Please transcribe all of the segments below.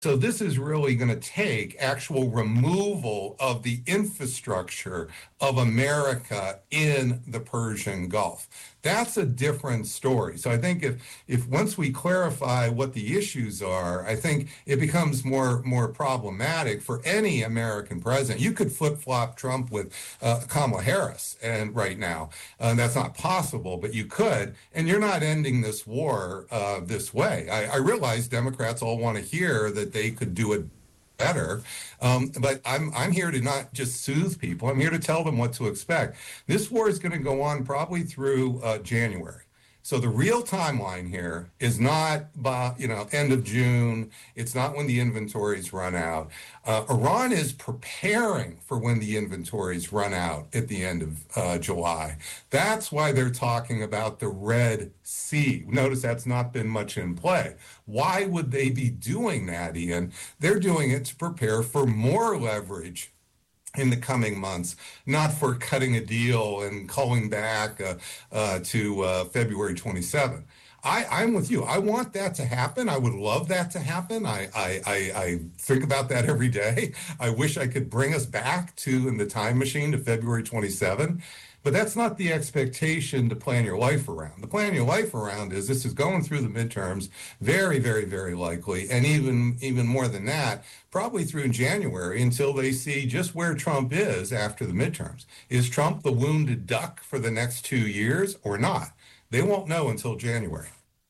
So this is really going to take actual removal of the infrastructure of America in the Persian Gulf. That's a different story. So I think if once we clarify what the issues are, I think it becomes more problematic for any American president. You could flip-flop Trump with Kamala Harris and right now. That's not possible, but you could, and you're not ending this war this way. I realize Democrats all want to hear that they could do it better. But I'm here to not just soothe people. I'm here to tell them what to expect. This war is going to go on probably through January. So the real timeline here is not by, end of June. It's not when the inventories run out. Iran is preparing for when the inventories run out at the end of July. That's why they're talking about the Red Sea. Notice that's not been much in play. Why would they be doing that, Ian? They're doing it to prepare for more leverage in the coming months, not for cutting a deal and calling back to February 27. I'm with you. I want that to happen. I would love that to happen. I think about that every day. I wish I could bring us back in the time machine to February 27. But that's not the expectation to plan your life around. The plan your life around is this is going through the midterms, very, very, very likely, and even more than that, probably through January until they see just where Trump is after the midterms. Is Trump the wounded duck for the next 2 years or not? They won't know until January.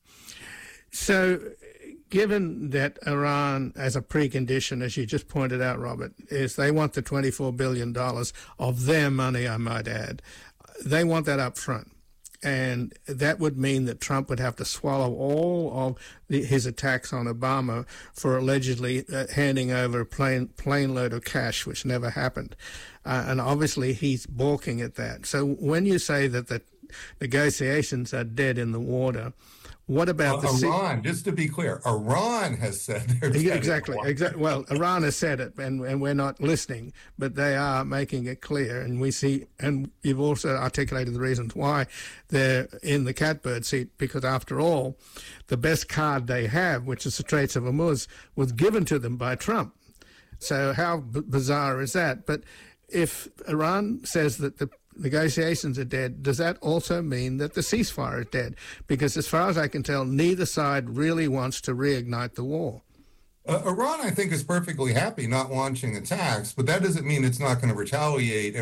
So, given that Iran, as a precondition, as you just pointed out, Robert, is they want the $24 billion of their money, I might add. They want that up front. And that would mean that Trump would have to swallow all of his attacks on Obama for allegedly handing over a plane load of cash, which never happened. And obviously he's balking at that. So when you say that the negotiations are dead in the water, what about Iran? Just to be clear, Iran has said they're dead. Exactly. Well, Iran has said it, and we're not listening, but they are making it clear, and we see, and you've also articulated the reasons why they're in the catbird seat, because after all, the best card they have, which is the Straits of Hormuz, was given to them by Trump. So how bizarre is that? But if Iran says that the negotiations are dead, does that also mean that the ceasefire is dead? Because as far as I can tell, neither side really wants to reignite the war. Iran, I think, is perfectly happy not launching attacks, but that doesn't mean it's not going to retaliate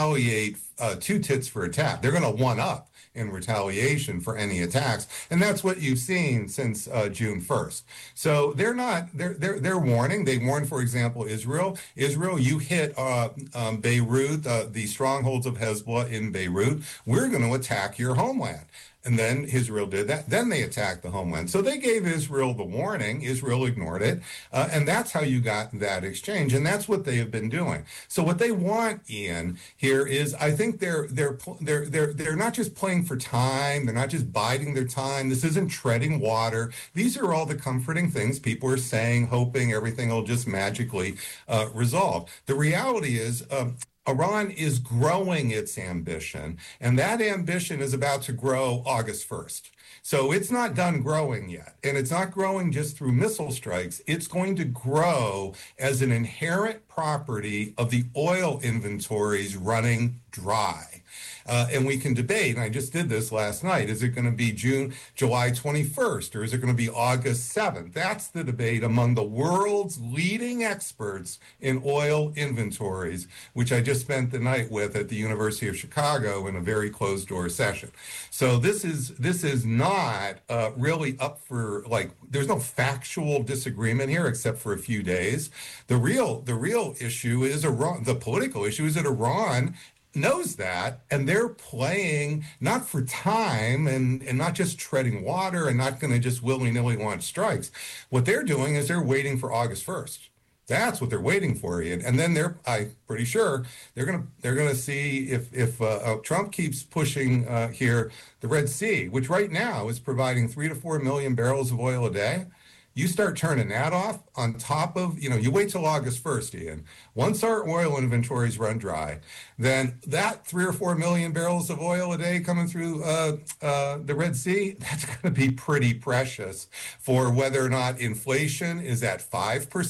two tits for a tat. They're going to one up in retaliation for any attacks, and that's what you've seen since June 1st. So they're warning. They warned, for example, Israel, you hit Beirut, the strongholds of Hezbollah in Beirut. We're going to attack your homeland. And then Israel did that. Then they attacked the homeland. So they gave Israel the warning. Israel ignored it. And that's how you got that exchange. And that's what they have been doing. So what they want, Ian, here is, I think they're not just playing for time. They're not just biding their time. This isn't treading water. These are all the comforting things people are saying, hoping everything will just magically resolve. The reality is, Iran is growing its ambition, and that ambition is about to grow August 1st. So it's not done growing yet, and it's not growing just through missile strikes. It's going to grow as an inherent property of the oil inventories running dry. And we can debate, and I just did this last night, is it going to be July 21st, or is it going to be August 7th? That's the debate among the world's leading experts in oil inventories, which I just spent the night with at the University of Chicago in a very closed-door session. So this is not really up for, there's no factual disagreement here except for a few days. The real issue is Iran. The political issue is that Iran knows that, and they're playing not for time and not just treading water and not going to just willy-nilly launch strikes. What they're doing is they're waiting for August 1st. That's what they're waiting for, Ian. And then I'm pretty sure they're gonna see if Trump keeps pushing here the Red Sea, which right now is providing 3 to 4 million barrels of oil a day. You start turning that off on top of, you wait till August 1st, Ian. Once our oil inventories run dry, then that 3 or 4 million barrels of oil a day coming through the Red Sea, that's going to be pretty precious for whether or not inflation is at 5%.